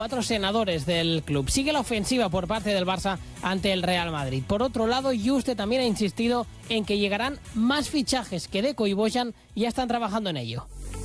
4 senadores del club. Sigue la ofensiva por parte del Barça ante el Real Madrid. Por otro lado, Juste también ha insistido en que llegarán más fichajes, que Deco y Bojan ya están trabajando en ello.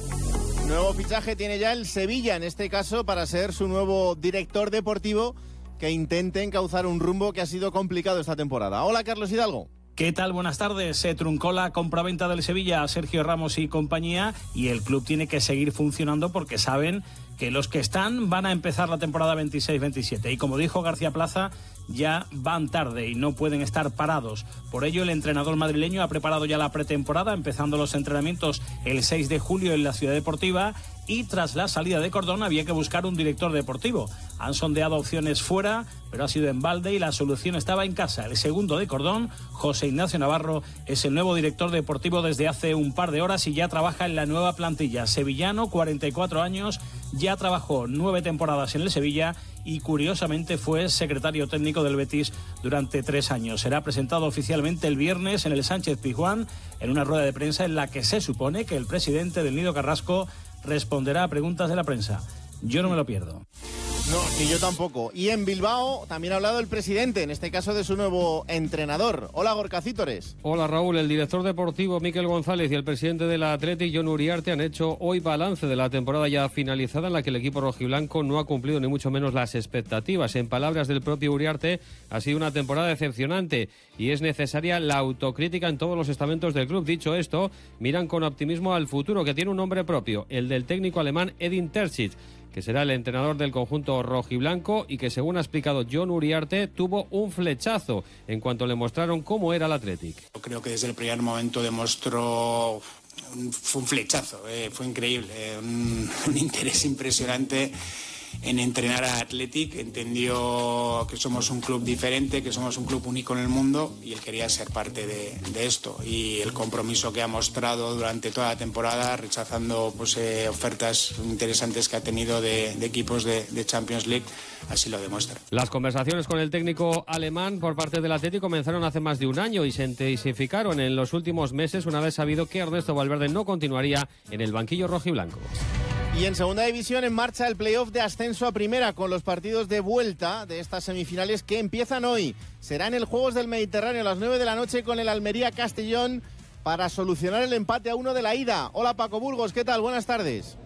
Nuevo fichaje tiene ya el Sevilla, en este caso para ser su nuevo director deportivo, que intente encauzar un rumbo que ha sido complicado esta temporada. Hola, Carlos Hidalgo. ¿Qué tal? Buenas tardes. Se truncó la compraventa del Sevilla a Sergio Ramos y compañía y el club tiene que seguir funcionando porque saben que los que están van a empezar la temporada 26-27 y como dijo García Plaza, ya van tarde y no pueden estar parados. Por ello, el entrenador madrileño ha preparado ya la pretemporada, empezando los entrenamientos el 6 de julio en la Ciudad Deportiva y tras la salida de Cordón había que buscar un director deportivo. Han sondeado opciones fuera, pero ha sido en balde y la solución estaba en casa. El segundo de Cordón, José Ignacio Navarro, es el nuevo director deportivo desde hace un par de horas y ya trabaja en la nueva plantilla. Sevillano, 44 años, ya trabajó 9 temporadas en el Sevilla y curiosamente fue secretario técnico del Betis durante 3 años. Será presentado oficialmente el viernes en el Sánchez-Pizjuán en una rueda de prensa en la que se supone que el presidente del Nido Carrasco responderá a preguntas de la prensa. Yo no me lo pierdo. No, ni yo tampoco. Y en Bilbao también ha hablado el presidente, en este caso de su nuevo entrenador. Hola, Gorka Cítores. Hola, Raúl. El director deportivo Mikel González y el presidente del Athletic, Jon Uriarte, han hecho hoy balance de la temporada ya finalizada en la que el equipo rojiblanco no ha cumplido ni mucho menos las expectativas. En palabras del propio Uriarte, ha sido una temporada decepcionante y es necesaria la autocrítica en todos los estamentos del club. Dicho esto, miran con optimismo al futuro, que tiene un nombre propio, el del técnico alemán Edin Terzic, que será el entrenador del conjunto rojiblanco y que, según ha explicado Jon Uriarte, tuvo un flechazo en cuanto le mostraron cómo era el Athletic. Creo que desde el primer momento demostró, fue un flechazo, fue increíble, un interés impresionante en entrenar a Athletic. Entendió que somos un club diferente, que somos un club único en el mundo y él quería ser parte de esto, y el compromiso que ha mostrado durante toda la temporada, rechazando ofertas interesantes que ha tenido de equipos de Champions League, así lo demuestra. Las conversaciones con el técnico alemán por parte del Athletic comenzaron hace más de un año y se intensificaron en los últimos meses una vez sabido que Ernesto Valverde no continuaría en el banquillo rojiblanco. Y en segunda división en marcha el playoff de ascenso a primera con los partidos de vuelta de estas semifinales que empiezan hoy. Será en el Juegos del Mediterráneo a las 9 de la noche con el Almería Castellón para solucionar el empate a 1 de la ida. Hola, Paco Burgos, ¿qué tal? Buenas tardes.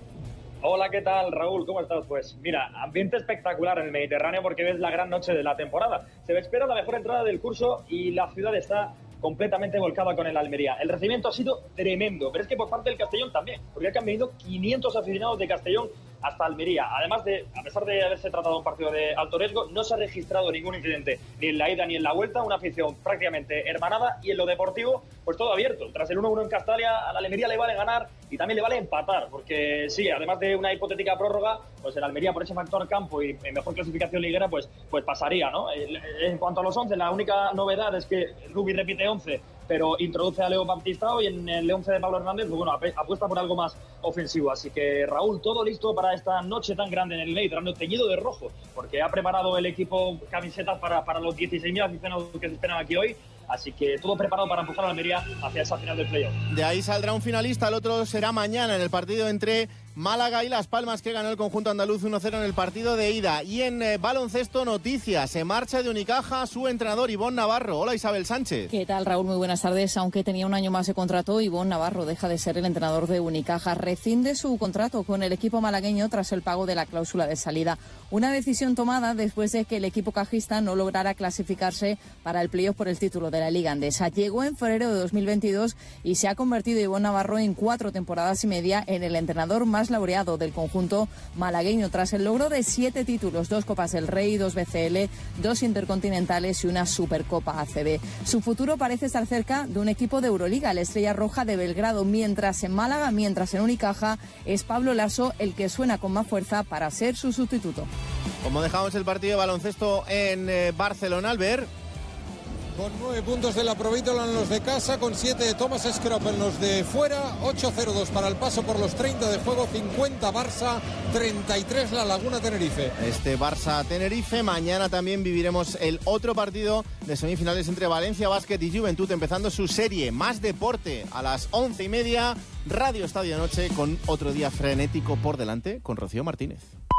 Hola, ¿qué tal, Raúl? ¿Cómo estás? Pues mira, ambiente espectacular en el Mediterráneo porque ves la gran noche de la temporada. Se espera la mejor entrada del curso y la ciudad está completamente volcada con el Almería. El recibimiento ha sido tremendo, pero es que por parte del Castellón también, porque han venido 500 aficionados de Castellón hasta Almería. Además de, a pesar de haberse tratado de un partido de alto riesgo, no se ha registrado ningún incidente, ni en la ida ni en la vuelta, una afición prácticamente hermanada y en lo deportivo, pues todo abierto. Tras el 1-1 en Castalia, a la Almería le vale ganar y también le vale empatar, porque sí, además de una hipotética prórroga, pues el Almería por ese factor campo y mejor clasificación liguera, pues pasaría, ¿no? En cuanto a los 11, la única novedad es que Rubi repite 11, pero introduce a Leo Baptistao y en el 11 de Pablo Hernández, pues bueno, apuesta por algo más ofensivo. Así que, Raúl, todo listo para esta noche tan grande en el Mediterráneo, teñido de rojo, porque ha preparado el equipo camisetas para los 16.000 aficionados que se esperan aquí hoy. Así que todo preparado para empujar a Almería hacia esa final del playoff. De ahí saldrá un finalista, el otro será mañana en el partido entre Málaga y Las Palmas, que ganó el conjunto andaluz 1-0 en el partido de ida. Y en baloncesto, noticias, se marcha de Unicaja su entrenador Ivonne Navarro. Hola, Isabel Sánchez. ¿Qué tal, Raúl? Muy buenas tardes. Aunque tenía un año más de contrato, Ivonne Navarro deja de ser el entrenador de Unicaja. Rescinde su contrato con el equipo malagueño tras el pago de la cláusula de salida. Una decisión tomada después de que el equipo cajista no lograra clasificarse para el playoff por el título de la Liga Andesa. Llegó en febrero de 2022 y se ha convertido Ivonne Navarro en 4 temporadas y media en el entrenador más laureado del conjunto malagueño tras el logro de 7 títulos, 2 Copas del Rey, 2 BCL, 2 Intercontinentales y una Supercopa ACB. Su futuro parece estar cerca de un equipo de Euroliga, la Estrella Roja de Belgrado, mientras en Málaga, mientras en Unicaja, es Pablo Laso el que suena con más fuerza para ser su sustituto. Como dejamos el partido de baloncesto en Barcelona, Albert. Con 9 puntos de la Provítola en los de casa, con 7 de Thomas Scrop en los de fuera, 8-0-2 para el paso por los 30 de juego, 50 Barça, 33 La Laguna Tenerife. Este Barça-Tenerife, mañana también viviremos el otro partido de semifinales entre Valencia Basket y Juventud, empezando su serie Más Deporte a las 11:30, Radio Estadio Noche, con otro día frenético por delante, con Rocío Martínez.